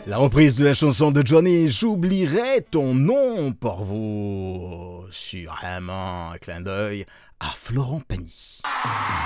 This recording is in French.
La reprise de la chanson de Johnny, j'oublierai ton nom pour vous. Sûrement un clin d'œil à Florent Pagny.